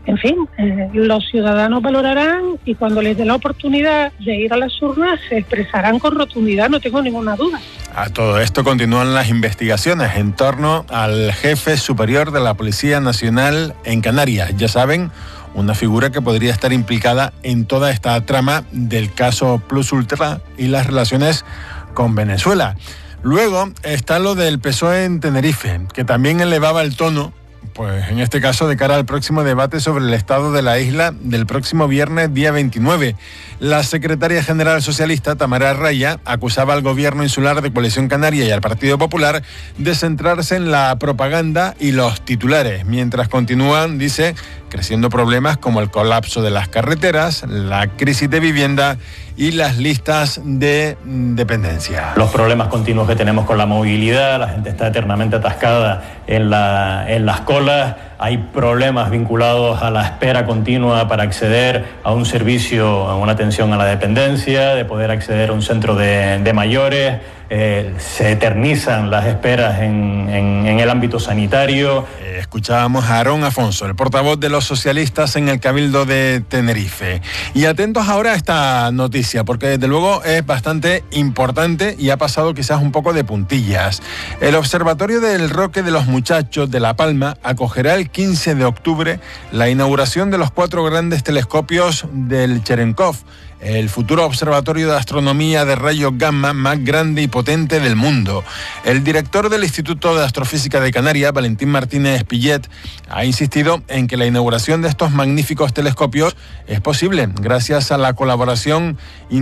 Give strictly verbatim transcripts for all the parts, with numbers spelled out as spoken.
En fin, eh, los ciudadanos valorarán y cuando les dé la oportunidad de ir a las urnas se expresarán con rotundidad, no tengo ninguna duda. A todo esto continúan las investigaciones en torno al jefe superior de la Policía Nacional en Canarias. Ya saben, una figura que podría estar implicada en toda esta trama del caso Plus Ultra y las relaciones con Venezuela. Luego está lo del P S O E en Tenerife, que también elevaba el tono, pues en este caso de cara al próximo debate sobre el estado de la isla del próximo viernes día veintinueve. La secretaria general socialista, Tamara Raya, acusaba al gobierno insular de Coalición Canaria y al Partido Popular de centrarse en la propaganda y los titulares, mientras continúan, dice, creciendo problemas como el colapso de las carreteras, la crisis de vivienda y las listas de dependencia. Los problemas continuos que tenemos con la movilidad, la gente está eternamente atascada en, la, en las colas, hay problemas vinculados a la espera continua para acceder a un servicio, a una atención a la dependencia, de poder acceder a un centro de, de mayores. Eh, se eternizan las esperas en, en, en el ámbito sanitario. Eh, escuchábamos a Aarón Afonso, el portavoz de los socialistas en el Cabildo de Tenerife. Y atentos ahora a esta noticia, porque desde luego es bastante importante y ha pasado quizás un poco de puntillas. El Observatorio del Roque de los Muchachos de La Palma acogerá el quince de octubre la inauguración de los cuatro grandes telescopios del Cherenkov, el futuro observatorio de astronomía de rayos gamma más grande y potente del mundo. El director del Instituto de Astrofísica de Canarias, Valentín Martínez Pillet, ha insistido en que la inauguración de estos magníficos telescopios es posible gracias a la colaboración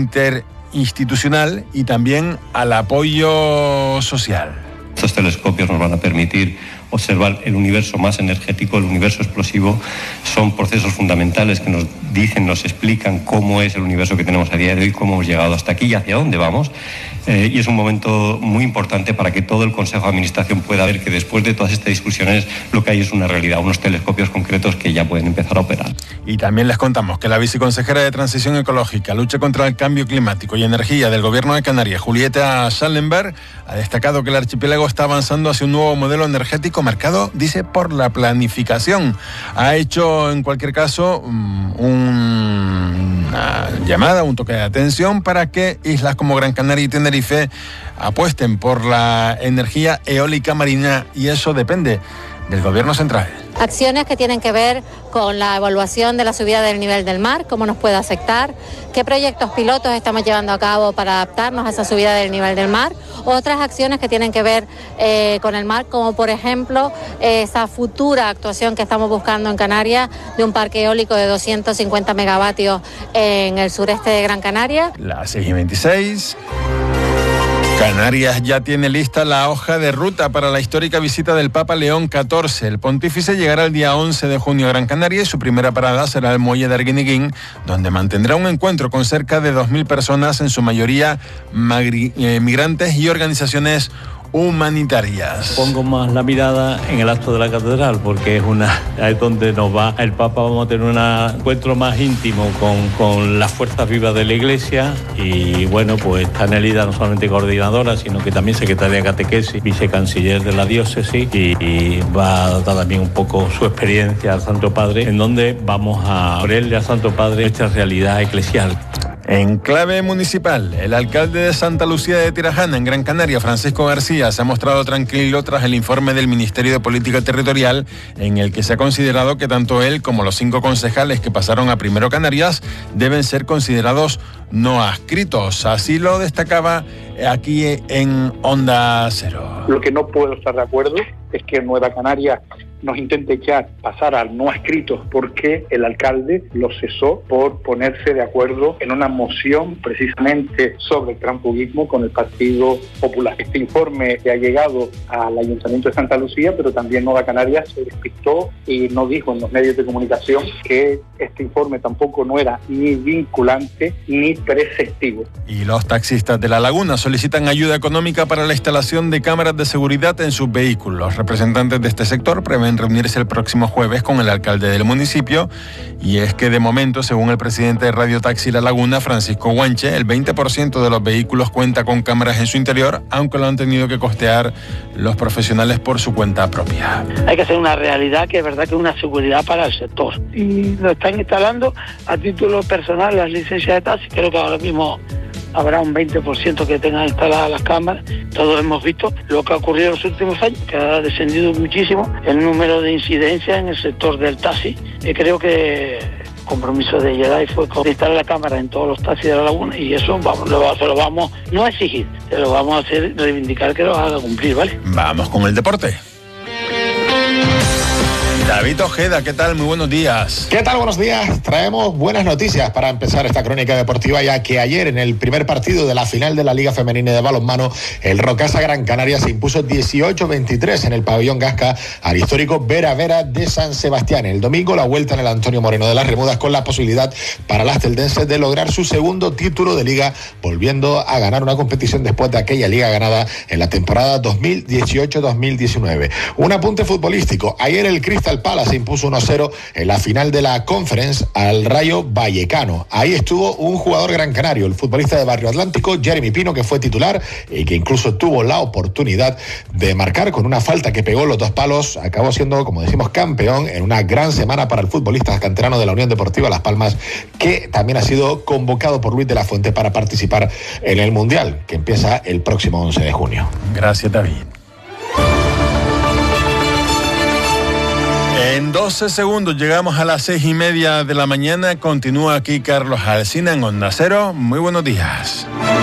interinstitucional y también al apoyo social. Estos telescopios nos van a permitir observar el universo más energético, el universo explosivo. Son procesos fundamentales que nos dicen, nos explican cómo es el universo que tenemos a día de hoy, cómo hemos llegado hasta aquí y hacia dónde vamos. Eh, y es un momento muy importante para que todo el Consejo de Administración pueda ver que después de todas estas discusiones lo que hay es una realidad, unos telescopios concretos que ya pueden empezar a operar. Y también les contamos que la viceconsejera de Transición Ecológica, Lucha contra el Cambio Climático y Energía del Gobierno de Canarias, Julieta Schallenberg, ha destacado que el archipiélago está avanzando hacia un nuevo modelo energético marcado, dice, por la planificación. Ha hecho, en cualquier caso, un, una llamada, un toque de atención para que islas como Gran Canaria y Tenerife apuesten por la energía eólica marina, y eso depende del Gobierno central. Acciones que tienen que ver con la evaluación de la subida del nivel del mar, cómo nos puede afectar, qué proyectos pilotos estamos llevando a cabo para adaptarnos a esa subida del nivel del mar, otras acciones que tienen que ver eh, con el mar, como por ejemplo eh, esa futura actuación que estamos buscando en Canarias de un parque eólico de doscientos cincuenta megavatios en el sureste de Gran Canaria. Las seis y veintiséis... Canarias ya tiene lista la hoja de ruta para la histórica visita del Papa León catorce. El pontífice llegará el día once de junio a Gran Canaria y su primera parada será el muelle de Arguineguín, donde mantendrá un encuentro con cerca de dos mil personas, en su mayoría magri- eh, migrantes y organizaciones humanitarias. Pongo más la mirada en el acto de la catedral, porque es una es donde nos va el Papa. Vamos a tener un encuentro más íntimo con, con las fuerzas vivas de la Iglesia, y bueno, pues está Nelida no solamente coordinadora, sino que también secretaria de catequesis, vicecanciller de la diócesis, y, y va a dar también un poco su experiencia al Santo Padre, en donde vamos a abrirle al Santo Padre nuestra realidad eclesial. En clave municipal, el alcalde de Santa Lucía de Tirajana, en Gran Canaria, Francisco García, se ha mostrado tranquilo tras el informe del Ministerio de Política Territorial, en el que se ha considerado que tanto él como los cinco concejales que pasaron a Primero Canarias deben ser considerados no adscritos. Así lo destacaba aquí en Onda Cero. Lo que no puedo estar de acuerdo es que Nueva Canaria nos intente echar, pasar al no adscritos, porque el alcalde lo cesó por ponerse de acuerdo en una moción precisamente sobre el transfugismo con el Partido Popular. Este informe que ha llegado al Ayuntamiento de Santa Lucía, pero también Nueva Canaria se despistó y no dijo en los medios de comunicación que este informe tampoco no era ni vinculante ni preceptivo. Y los taxistas de La Laguna solicitan ayuda económica para la instalación de cámaras de seguridad en sus vehículos. Los representantes de este sector prevén pueden reunirse el próximo jueves con el alcalde del municipio. Y es que de momento, según el presidente de Radio Taxi La Laguna, Francisco Guanche, el veinte por ciento de los vehículos cuenta con cámaras en su interior, aunque lo han tenido que costear los profesionales por su cuenta propia. Hay que hacer una realidad que es verdad que es una seguridad para el sector. Y lo están instalando a título personal las licencias de taxi. Creo que ahora mismo habrá un veinte por ciento que tengan instaladas las cámaras. Todos hemos visto lo que ha ocurrido en los últimos años, que ha descendido muchísimo el número de incidencias en el sector del taxi. Y creo que el compromiso de Jedi fue instalar la cámara en todos los taxis de La Laguna, y eso vamos, lo, se lo vamos, no a exigir, se lo vamos a hacer, reivindicar que lo haga cumplir, ¿vale? Vamos con el deporte. David Ojeda, ¿qué tal? Muy buenos días. ¿Qué tal? Buenos días. Traemos buenas noticias para empezar esta crónica deportiva, ya que ayer en el primer partido de la final de la Liga Femenina de Balonmano, el Rocasa Gran Canaria se impuso dieciocho veintitrés en el pabellón Gasca al histórico Vera Vera de San Sebastián. El domingo la vuelta en el Antonio Moreno de las Remudas, con la posibilidad para las teldenses de lograr su segundo título de liga, volviendo a ganar una competición después de aquella liga ganada en la temporada dos mil dieciocho dos mil diecinueve. Un apunte futbolístico. Ayer el Crystal Palace impuso uno cero en la final de la Conference al Rayo Vallecano. Ahí estuvo un jugador gran canario, el futbolista de Barrio Atlántico, Jeremy Pino, que fue titular y que incluso tuvo la oportunidad de marcar con una falta que pegó los dos palos. Acabó siendo, como decimos, campeón en una gran semana para el futbolista canterano de la Unión Deportiva Las Palmas, que también ha sido convocado por Luis de la Fuente para participar en el Mundial, que empieza el próximo once de junio. Gracias, David. En doce segundos llegamos a las seis y media de la mañana. Continúa aquí Carlos Alsina en Onda Cero. Muy buenos días.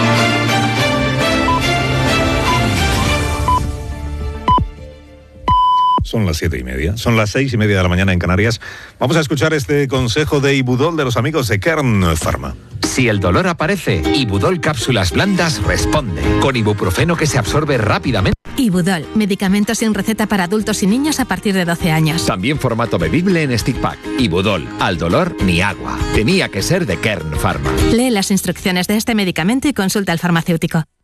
Son las siete y media, son las seis y media de la mañana en Canarias. Vamos a escuchar este consejo de Ibudol de los amigos de Kern Pharma. Si el dolor aparece, Ibudol Cápsulas Blandas responde, con ibuprofeno que se absorbe rápidamente. Ibudol, medicamento sin receta para adultos y niños a partir de doce años. También formato bebible en stick pack. Ibudol, al dolor ni agua. Tenía que ser de Kern Pharma. Lee las instrucciones de este medicamento y consulta al farmacéutico.